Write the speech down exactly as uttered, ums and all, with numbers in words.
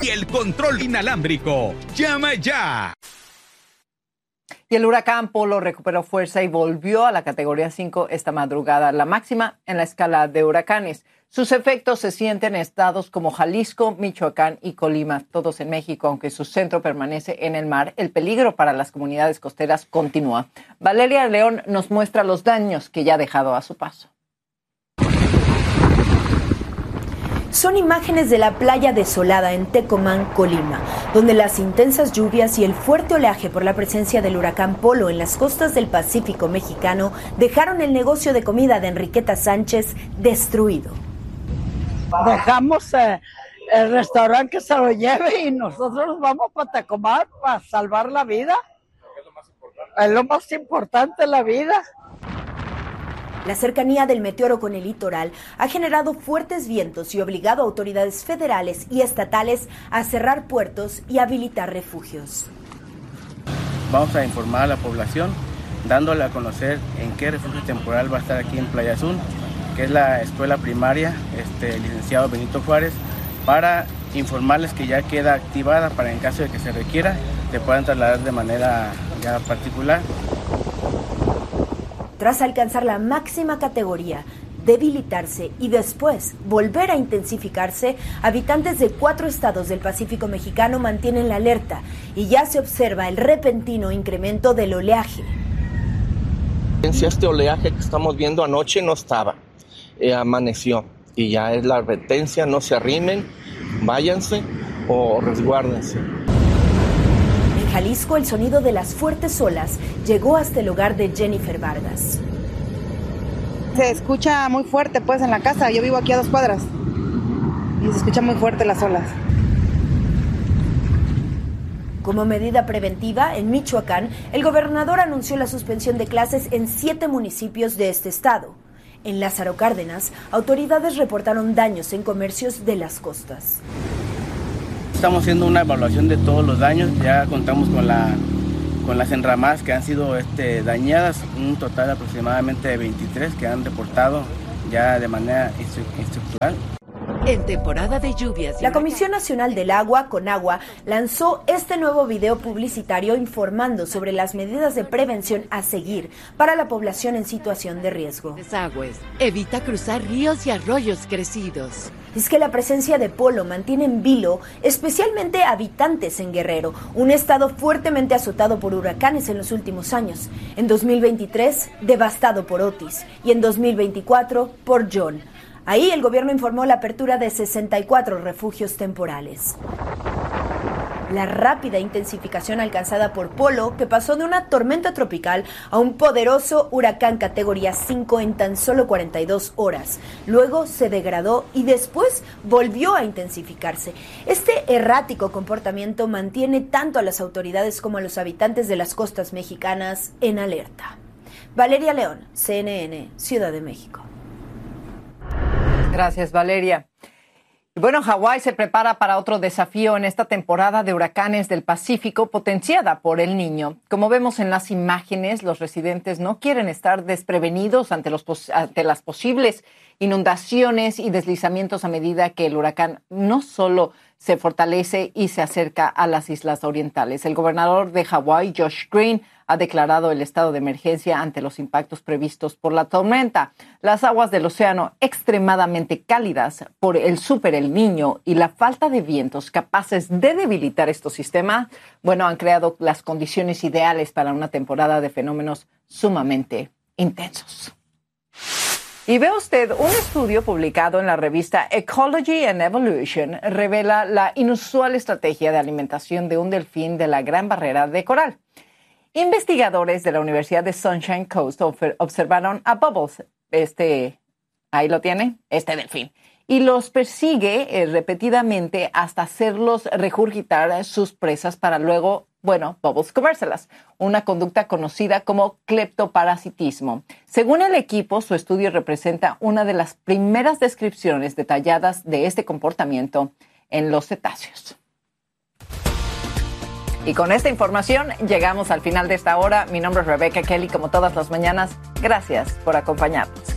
y el control inalámbrico. ¡Llama ya! Y el huracán Polo recuperó fuerza y volvió a la categoría cinco esta madrugada, la máxima en la escala de huracanes. Sus efectos se sienten en estados como Jalisco, Michoacán y Colima, todos en México, aunque su centro permanece en el mar. El peligro para las comunidades costeras continúa. Valeria León nos muestra los daños que ya ha dejado a su paso. Son imágenes de la playa desolada en Tecomán, Colima, donde las intensas lluvias y el fuerte oleaje por la presencia del huracán Polo en las costas del Pacífico mexicano dejaron el negocio de comida de Enriqueta Sánchez destruido. Dejamos eh, el restaurante que se lo lleve y nosotros nos vamos para Tecomán para salvar la vida. Es lo más importante. Es lo más importante, la vida. La cercanía del meteoro con el litoral ha generado fuertes vientos y obligado a autoridades federales y estatales a cerrar puertos y habilitar refugios. Vamos a informar a la población, dándole a conocer en qué refugio temporal va a estar aquí en Playa Azul, que es la escuela primaria, este, licenciado Benito Juárez, para informarles que ya queda activada para en caso de que se requiera, se puedan trasladar de manera ya particular. Tras alcanzar la máxima categoría, debilitarse y después volver a intensificarse, habitantes de cuatro estados del Pacífico mexicano mantienen la alerta y ya se observa el repentino incremento del oleaje. Este oleaje que estamos viendo anoche no estaba, eh, amaneció y ya es la advertencia, no se arrimen, váyanse o resguárdense. En Jalisco, el sonido de las fuertes olas llegó hasta el hogar de Jennifer Vargas. Se escucha muy fuerte pues en la casa, yo vivo aquí a dos cuadras y se escucha muy fuerte las olas. Como medida preventiva, en Michoacán, el gobernador anunció la suspensión de clases en siete municipios de este estado. En Lázaro Cárdenas, autoridades reportaron daños en comercios de las costas. Estamos haciendo una evaluación de todos los daños, ya contamos con la con las enramadas que han sido este, dañadas, un total aproximadamente de veintitrés que han reportado ya de manera estructural. En temporada de lluvias, la Comisión Nacional del Agua, Conagua, lanzó este nuevo video publicitario informando sobre las medidas de prevención a seguir para la población en situación de riesgo. Desagües. Evita cruzar ríos y arroyos crecidos. Es que la presencia de Polo mantiene en vilo especialmente habitantes en Guerrero, un estado fuertemente azotado por huracanes en los últimos años. En dos mil veintitrés, devastado por Otis, y en dos mil veinticuatro, por John. Ahí el gobierno informó la apertura de sesenta y cuatro refugios temporales. La rápida intensificación alcanzada por Polo, que pasó de una tormenta tropical a un poderoso huracán categoría cinco en tan solo cuarenta y dos horas. Luego se degradó y después volvió a intensificarse. Este errático comportamiento mantiene tanto a las autoridades como a los habitantes de las costas mexicanas en alerta. Valeria León, C N N, Ciudad de México. Gracias, Valeria. Y bueno, Hawái se prepara para otro desafío en esta temporada de huracanes del Pacífico potenciada por El Niño. Como vemos en las imágenes, los residentes no quieren estar desprevenidos ante, los pos- ante las posibles inundaciones y deslizamientos a medida que el huracán no solo se fortalece y se acerca a las islas orientales. El gobernador de Hawái, Josh Green, ha declarado el estado de emergencia ante los impactos previstos por la tormenta. Las aguas del océano extremadamente cálidas por el Super El Niño y la falta de vientos capaces de debilitar estos sistemas, bueno, han creado las condiciones ideales para una temporada de fenómenos sumamente intensos. Y ve usted, un estudio publicado en la revista Ecology and Evolution revela la inusual estrategia de alimentación de un delfín de la Gran Barrera de Coral. Investigadores de la Universidad de Sunshine Coast observaron a Bubbles, este, ahí lo tiene, este delfín, y los persigue eh, repetidamente hasta hacerlos regurgitar sus presas para luego, bueno, Bubbles comérselas, una conducta conocida como cleptoparasitismo. Según el equipo, su estudio representa una de las primeras descripciones detalladas de este comportamiento en los cetáceos. Y con esta información llegamos al final de esta hora. Mi nombre es Rebecca Kelly, como todas las mañanas. Gracias por acompañarnos.